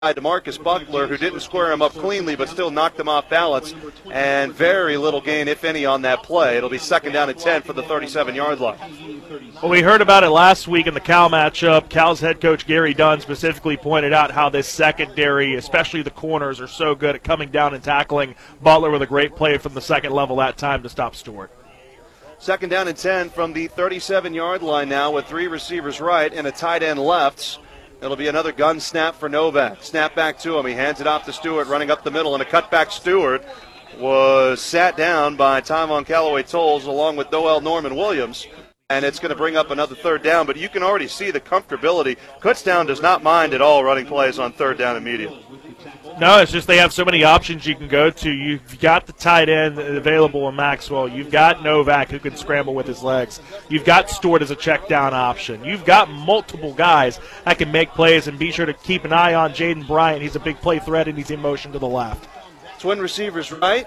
by DeMarcus Butler, who didn't square him up cleanly but still knocked him off balance, and very little gain, if any, on that play. It'll be second down and 10 for the 37-yard line. Well, we heard about it last week in the Cal matchup. Cal's head coach Gary Dunn specifically pointed out how this secondary, especially the corners, are so good at coming down and tackling Butler with a great play from the second level that time to stop Stewart. Second down and 10 from the 37-yard line now with three receivers right and a tight end left. It'll be another gun snap for Novak. Snap back to him. He hands it off to Stewart, running up the middle, and a cutback. Stewart was sat down by Tyvon Callaway Tolles along with Noel Norman Williams. And it's going to bring up another third down, but you can already see the comfortability. Kutztown does not mind at all running plays on third down immediately. No, it's just they have so many options you can go to. You've got the tight end available in Maxwell. You've got Novak who can scramble with his legs. You've got Stewart as a check down option. You've got multiple guys that can make plays, and be sure to keep an eye on Jaden Bryant. He's a big play threat, and he's in motion to the left. Twin receivers right.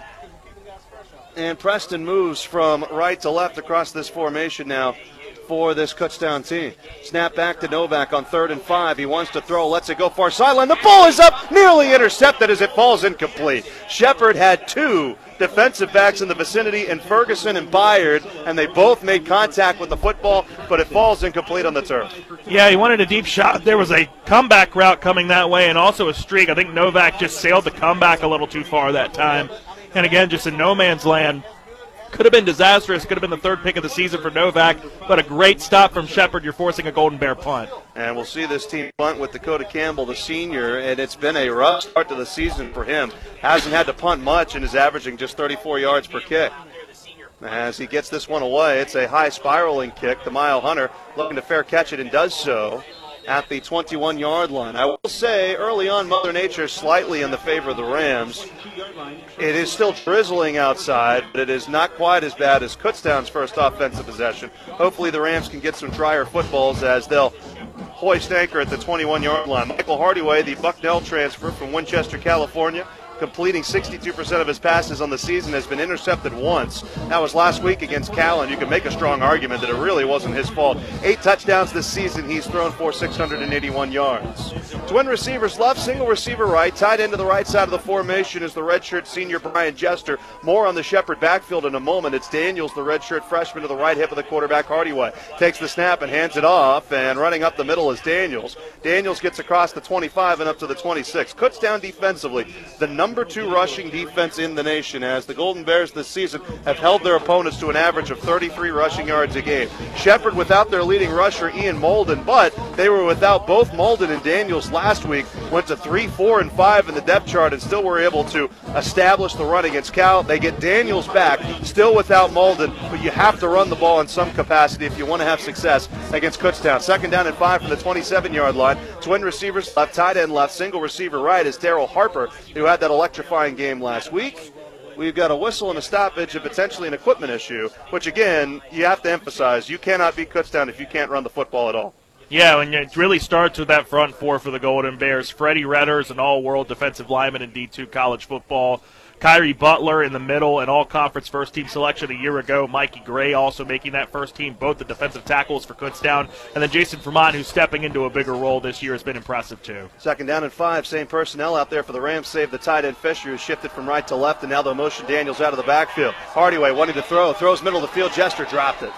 And Preston moves from right to left across this formation now for this Kutztown team. Snap back to Novak on 3rd and 5. He wants to throw, lets it go far sideline. The ball is up, nearly intercepted as it falls incomplete. Shepard had two defensive backs in the vicinity, and Ferguson and Byard, and they both made contact with the football, but it falls incomplete on the turf. Yeah, he wanted a deep shot. There was a comeback route coming that way and also a streak. I think Novak just sailed the comeback a little too far that time. And again, just in no man's land. Could have been disastrous. Could have been the third pick of the season for Novak, but a great stop from Shepard. You're forcing a Golden Bear punt. And we'll see this team punt with Dakota Campbell, the senior, and it's been a rough start to the season for him. Hasn't had to punt much and is averaging just 34 yards per kick. As he gets this one away, it's a high spiraling kick. The Mile Hunter looking to fair catch it and does so at the 21-yard line. I will say early on Mother Nature slightly in the favor of the Rams. It is still drizzling outside, but it is not quite as bad as Kutztown's first offensive possession. Hopefully the Rams can get some drier footballs as they'll hoist anchor at the 21-yard line. Michael Hardyway, the Bucknell transfer from Winchester, California, completing 62% of his passes on the season, has been intercepted once. That was last week against Cal, and you can make a strong argument that it really wasn't his fault. 8 touchdowns this season. He's thrown for 681 yards. Twin receivers left, single receiver right. Tight end to the right side of the formation is the redshirt senior Brian Jester. More on the Shepard backfield in a moment. It's Daniels, the redshirt freshman, to the right hip of the quarterback, Hardyway. Takes the snap and hands it off, and running up the middle is Daniels. Daniels gets across the 25 and up to the 26. Kutztown defensively, the number 2 rushing defense in the nation, as the Golden Bears this season have held their opponents to an average of 33 rushing yards a game. Shepard without their leading rusher, Ian Molden, but they were without both Molden and Daniels last week, went to 3, 4, and 5 in the depth chart and still were able to establish the run against Cal. They get Daniels back, still without Molden, but you have to run the ball in some capacity if you want to have success against Kutztown. Second down and 5 from the 27-yard line. Twin receivers left, tight end left, single receiver right is Darryl Harper, who had that electrifying game last week. We've got a whistle and a stoppage and potentially an equipment issue, which, again, you have to emphasize. You cannot beat Kutztown if you can't run the football at all. Yeah, and it really starts with that front four for the Golden Bears. Freddie Redder is an all-world defensive lineman in D2 college football. Kyrie Butler in the middle, an all-conference first-team selection a year ago. Mikey Gray also making that first team, both the defensive tackles for Kutztown. And then Jason Vermont, who's stepping into a bigger role this year, has been impressive too. Second down and 5, same personnel out there for the Rams, save the tight end Fisher, who shifted from right to left, and now they'll motion Daniels out of the backfield. Hardyway wanting to throws middle of the field. Jester dropped it.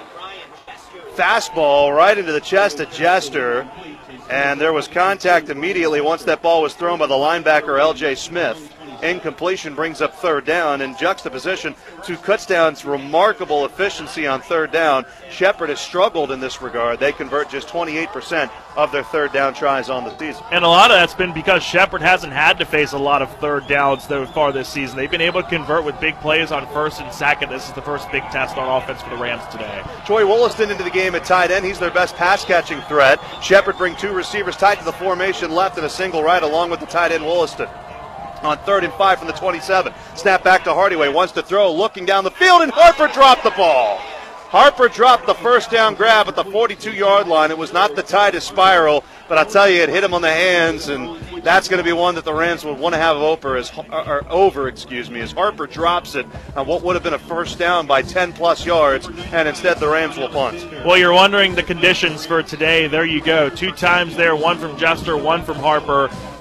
Fastball right into the chest of Jester, and there was contact immediately once that ball was thrown by the linebacker L.J. Smith. Incompletion brings up third down. In juxtaposition to Kutztown's remarkable efficiency on third down, Shepard has struggled in this regard. They convert just 28% of their third down tries on the season. And a lot of that's been because Shepard hasn't had to face a lot of third downs so far this season. They've been able to convert with big plays on first and second. This is the first big test on offense for the Rams today. Troy Wollaston into the game at tight end. He's their best pass-catching threat. Shepard bring 2 receivers tight to the formation left and a single right along with the tight end Wollaston. On 3rd and 5 from the 27. Snap back to Hardyway. Wants to throw, looking down the field, and Harper dropped the ball. Harper dropped the first down grab at the 42-yard line. It was not the tightest spiral, but I'll tell you, it hit him on the hands, and that's going to be one that the Rams would want to have over as Harper drops it on what would have been a first down by 10-plus yards, and instead the Rams will punt. Well, you're wondering the conditions for today. There you go. 2 times there, one from Jester, one from Harper.